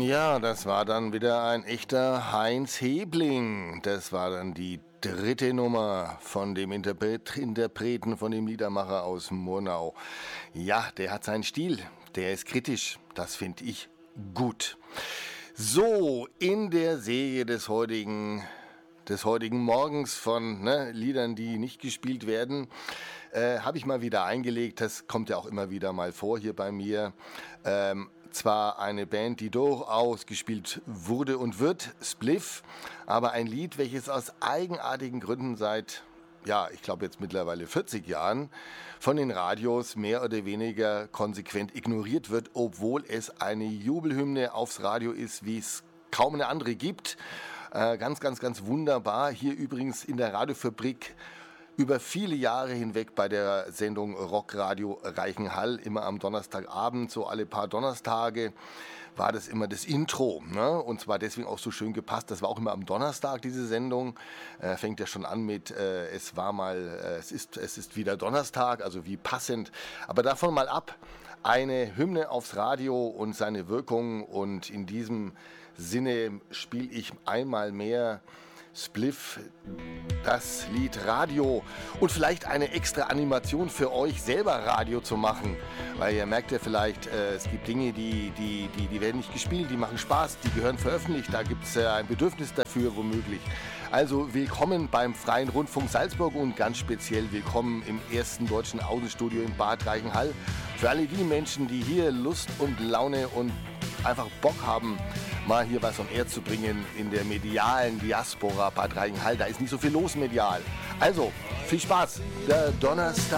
Ja, das war dann wieder ein echter Heinz Hebling. Das war dann die dritte Nummer von dem Interpreten, von dem Liedermacher aus Murnau. Ja, der hat seinen Stil, der ist kritisch, das finde ich gut. So, in der Serie des heutigen Morgens von Liedern, die nicht gespielt werden, habe ich mal wieder eingelegt, das kommt ja auch immer wieder mal vor hier bei mir, zwar eine Band, die durchaus gespielt wurde und wird, Spliff, aber ein Lied, welches aus eigenartigen Gründen seit, ich glaube jetzt mittlerweile 40 Jahren von den Radios mehr oder weniger konsequent ignoriert wird, obwohl es eine Jubelhymne aufs Radio ist, wie es kaum eine andere gibt. Ganz, ganz, ganz wunderbar. Hier übrigens in der Radiofabrik über viele Jahre hinweg bei der Sendung Rockradio Reichenhall, immer am Donnerstagabend, so alle paar Donnerstage, war das immer das Intro. Ne? Und zwar deswegen auch so schön gepasst. Das war auch immer am Donnerstag, diese Sendung. Fängt ja schon an mit, es ist wieder Donnerstag, also wie passend. Aber davon mal ab, eine Hymne aufs Radio und seine Wirkung. Und in diesem Sinne spiele ich einmal mehr Spliff, das Lied Radio und vielleicht eine extra Animation für euch selber Radio zu machen, weil ihr merkt ja vielleicht, es gibt Dinge, die werden nicht gespielt, die machen Spaß, die gehören veröffentlicht, da gibt es ein Bedürfnis dafür womöglich. Also willkommen beim Freien Rundfunk Salzburg und ganz speziell willkommen im ersten deutschen Außenstudio in Bad Reichenhall. Für alle die Menschen, die hier Lust und Laune und einfach Bock haben, mal hier was on air zu bringen in der medialen Diaspora Bad Reichenhall. Da ist nicht so viel los medial. Also, viel Spaß. Der Donnerstag.